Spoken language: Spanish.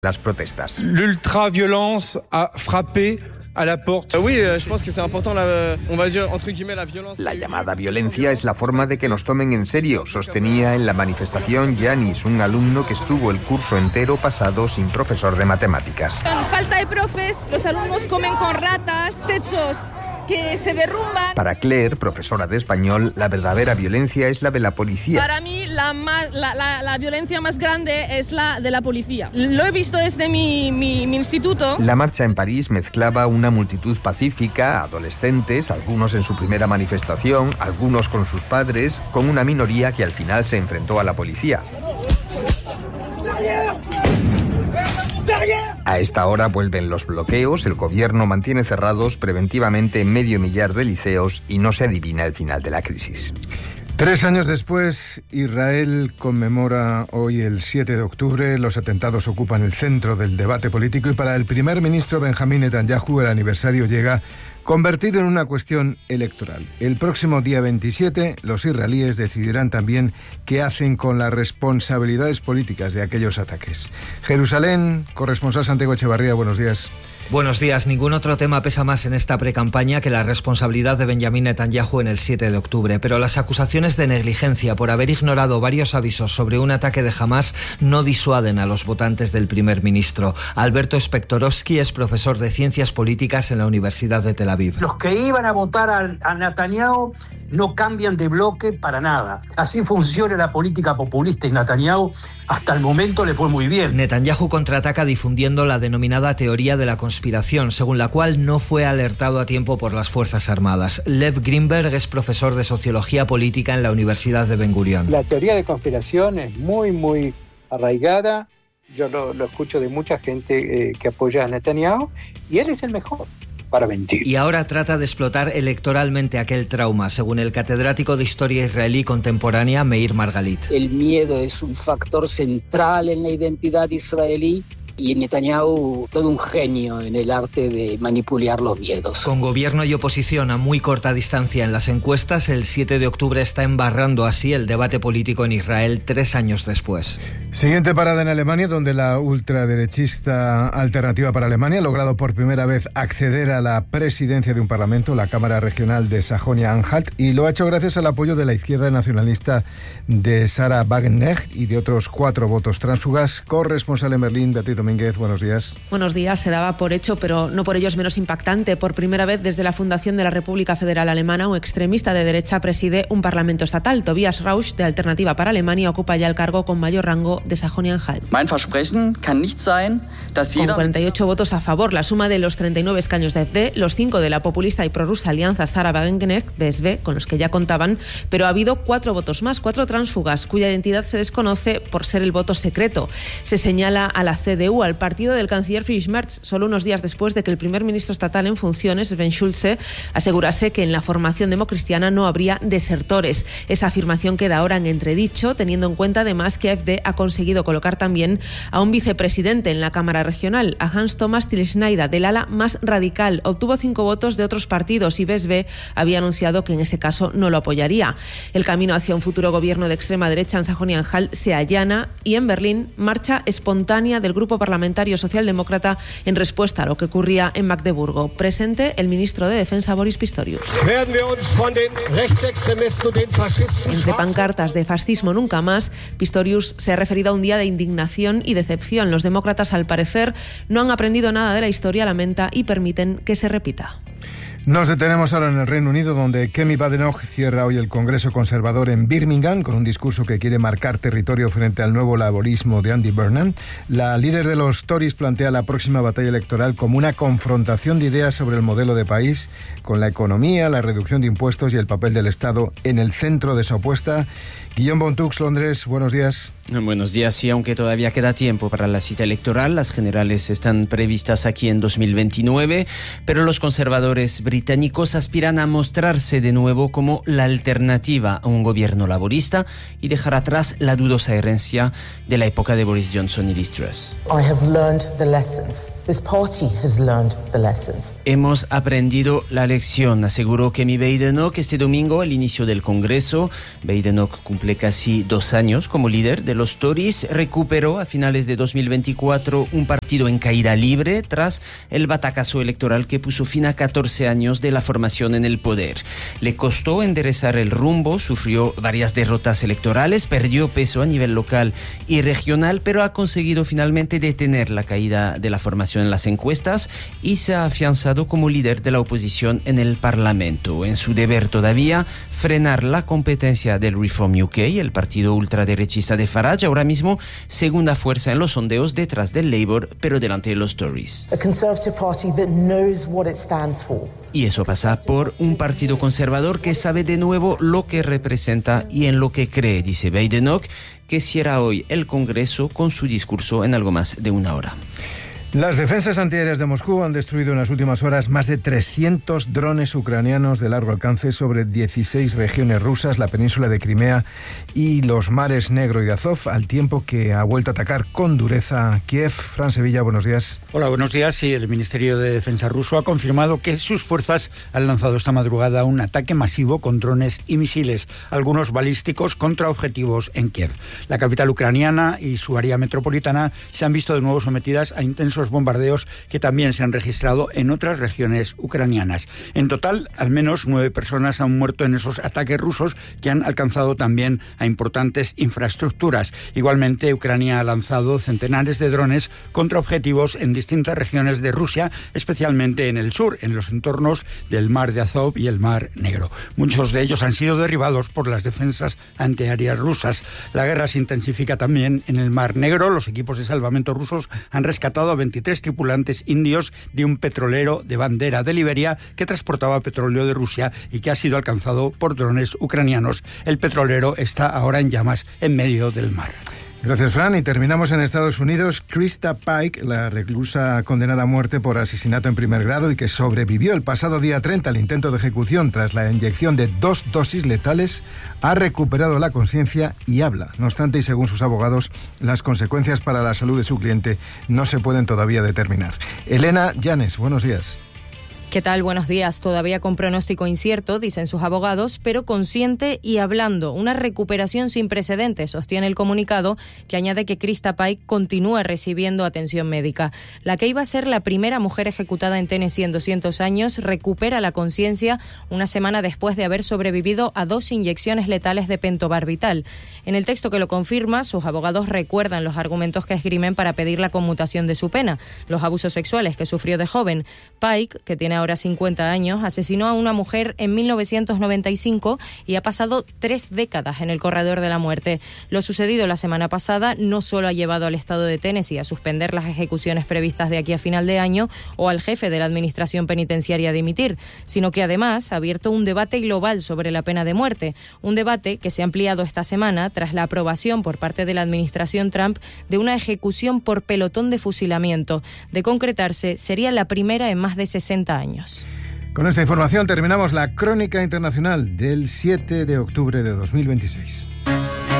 las protestas. L'ultra-violence a frappé à la porte. Oui, je pense que c'est important, on va dire, entre guillemets, la violence. La llamada violencia es la forma de que nos tomen en serio, sostenía en la manifestación Yanis, un alumno que estuvo el curso entero pasado sin profesor de matemáticas. Con falta de profes, los alumnos comen con ratas, techos que se derrumban. Para Claire, profesora de español, la verdadera violencia es la de la policía. Para mí, la violencia más grande es la de la policía. Lo he visto desde mi instituto. La marcha en París mezclaba una multitud pacífica, adolescentes, algunos en su primera manifestación, algunos con sus padres, con una minoría que al final se enfrentó a la policía. A esta hora vuelven los bloqueos, el gobierno mantiene cerrados preventivamente medio millar de liceos y no se adivina el final de la crisis. 3 años después, Israel conmemora hoy el 7 de octubre. Los atentados ocupan el centro del debate político y para el primer ministro Benjamín Netanyahu el aniversario llega convertido en una cuestión electoral. El próximo día 27, los israelíes decidirán también qué hacen con las responsabilidades políticas de aquellos ataques. Jerusalén, corresponsal Santiago Echevarría, buenos días. Buenos días. Ningún otro tema pesa más en esta precampaña que la responsabilidad de Benjamín Netanyahu en el 7 de octubre. Pero las acusaciones de negligencia por haber ignorado varios avisos sobre un ataque de Hamás no disuaden a los votantes del primer ministro. Alberto Spektorovsky es profesor de Ciencias Políticas en la Universidad de Tel Aviv. Los que iban a votar a Netanyahu no cambian de bloque para nada. Así funciona la política populista y Netanyahu hasta el momento le fue muy bien. Netanyahu contraataca difundiendo la denominada teoría de la conspiración, según la cual no fue alertado a tiempo por las Fuerzas Armadas. Lev Grimberg es profesor de Sociología Política en la Universidad de Ben Gurion. La teoría de conspiración es muy arraigada. Yo lo escucho de mucha gente que apoya a Netanyahu y él es el mejor para mentir. Y ahora trata de explotar electoralmente aquel trauma, según el catedrático de Historia Israelí Contemporánea Meir Margalit. El miedo es un factor central en la identidad israelí y Netanyahu todo un genio en el arte de manipular los miedos. Con gobierno y oposición a muy corta distancia en las encuestas, el 7 de octubre está embarrando así el debate político en Israel 3 años después. Siguiente parada en Alemania, donde la ultraderechista Alternativa para Alemania ha logrado por primera vez acceder a la presidencia de un parlamento, la Cámara Regional de Sajonia-Anhalt, y lo ha hecho gracias al apoyo de la izquierda nacionalista de Sarah Wagenknecht y de otros 4 votos tránsfugas. Corresponsal en Berlín, Beatriz Domínguez, buenos días. Buenos días. Se daba por hecho, pero no por ello es menos impactante. Por primera vez desde la fundación de la República Federal Alemana, un extremista de derecha preside un parlamento estatal. Tobias Rausch, de Alternativa para Alemania, ocupa ya el cargo con mayor rango de Sajonia-Anhalt. Con 48 votos a favor, la suma de los 39 escaños de AfD, los 5 de la populista y prorrusa alianza Sarah Wagenknecht, de con los que ya contaban, pero ha habido 4 votos más, 4 tránsfugas, cuya identidad se desconoce por ser el voto secreto. Se señala a la CDU, al partido del canciller Friedrich Merz, solo unos días después de que el primer ministro estatal en funciones, Sven Schulze, asegurase que en la formación democristiana no habría desertores. Esa afirmación queda ahora en entredicho, teniendo en cuenta además que AfD ha conseguido colocar también a un vicepresidente en la Cámara Regional, a Hans-Thomas Tilschneider, del ala más radical. Obtuvo 5 votos de otros partidos y BSV había anunciado que en ese caso no lo apoyaría. El camino hacia un futuro gobierno de extrema derecha en Sajonia-Anhalt se allana y en Berlín marcha espontánea del grupo parlamentario socialdemócrata en respuesta a lo que ocurría en Magdeburgo. Presente el ministro de Defensa Boris Pistorius. Entre pancartas de fascismo nunca más, Pistorius se ha referido a un día de indignación y decepción. Los demócratas, al parecer, no han aprendido nada de la historia, lamenta, y permiten que se repita. Nos detenemos ahora en el Reino Unido, donde Kemi Badenoch cierra hoy el Congreso Conservador en Birmingham con un discurso que quiere marcar territorio frente al nuevo laborismo de Andy Burnham. La líder de los Tories plantea la próxima batalla electoral como una confrontación de ideas sobre el modelo de país, con la economía, la reducción de impuestos y el papel del Estado en el centro de su apuesta. Guillaume Bontux, Londres, buenos días. Buenos días, y aunque todavía queda tiempo para la cita electoral, las generales están previstas aquí en 2029, pero los conservadores británicos aspiran a mostrarse de nuevo como la alternativa a un gobierno laborista y dejar atrás la dudosa herencia de la época de Boris Johnson y Liz Truss. Hemos aprendido la lección, aseguró Kemi Badenoch este domingo al inicio del Congreso. Badenoch cumple casi 2 años como líder de los los Tories, recuperó a finales de 2024 un partido en caída libre tras el batacazo electoral que puso fin a 14 años de la formación en el poder. Le costó enderezar el rumbo, sufrió varias derrotas electorales, perdió peso a nivel local y regional, pero ha conseguido finalmente detener la caída de la formación en las encuestas y se ha afianzado como líder de la oposición en el Parlamento. En su deber todavía frenar la competencia del Reform UK, el partido ultraderechista de Farage, ahora mismo segunda fuerza en los sondeos detrás del Labour, pero delante de los Tories. Y eso pasa por un partido conservador que sabe de nuevo lo que representa y en lo que cree, dice Badenoch, que cierra hoy el Congreso con su discurso en algo más de una hora. Las defensas antiaéreas de Moscú han destruido en las últimas horas más de 300 drones ucranianos de largo alcance sobre 16 regiones rusas, la península de Crimea y los mares Negro y Azov, al tiempo que ha vuelto a atacar con dureza Kiev. Fran Sevilla, buenos días. Hola, buenos días. Sí, el Ministerio de Defensa ruso ha confirmado que sus fuerzas han lanzado esta madrugada un ataque masivo con drones y misiles, algunos balísticos, contra objetivos en Kiev. La capital ucraniana y su área metropolitana se han visto de nuevo sometidas a intensos bombardeos que también se han registrado en otras regiones ucranianas. En total, al menos 9 personas han muerto en esos ataques rusos que han alcanzado también a importantes infraestructuras. Igualmente, Ucrania ha lanzado centenares de drones contra objetivos en distintas regiones de Rusia, especialmente en el sur, en los entornos del mar de Azov y el mar Negro. Muchos de ellos han sido derribados por las defensas antiaéreas rusas. La guerra se intensifica también en el mar Negro. Los equipos de salvamento rusos han rescatado a 23 tripulantes indios de un petrolero de bandera de Liberia que transportaba petróleo de Rusia y que ha sido alcanzado por drones ucranianos. El petrolero está ahora en llamas en medio del mar. Gracias, Fran. Y terminamos en Estados Unidos. Krista Pike, la reclusa condenada a muerte por asesinato en primer grado y que sobrevivió el pasado día 30 al intento de ejecución tras la inyección de 2 dosis letales, ha recuperado la conciencia y habla. No obstante, y según sus abogados, las consecuencias para la salud de su cliente no se pueden todavía determinar. Elena Llanes, buenos días. ¿Qué tal? Buenos días. Todavía con pronóstico incierto, dicen sus abogados, pero consciente y hablando. Una recuperación sin precedentes, sostiene el comunicado, que añade que Krista Pike continúa recibiendo atención médica. La que iba a ser la primera mujer ejecutada en Tennessee en 200 años recupera la conciencia una semana después de haber sobrevivido a 2 inyecciones letales de pentobarbital. En el texto que lo confirma, sus abogados recuerdan los argumentos que esgrimen para pedir la conmutación de su pena, los abusos sexuales que sufrió de joven. Pike, que tiene ahora 50 años, asesinó a una mujer en 1995 y ha pasado 3 décadas en el corredor de la muerte. Lo sucedido la semana pasada no solo ha llevado al estado de Tennessee a suspender las ejecuciones previstas de aquí a final de año o al jefe de la administración penitenciaria a dimitir, sino que además ha abierto un debate global sobre la pena de muerte, un debate que se ha ampliado esta semana tras la aprobación por parte de la administración Trump de una ejecución por pelotón de fusilamiento. De concretarse, sería la primera en más de 60 años. Con esta información terminamos la crónica internacional del 7 de octubre de 2026.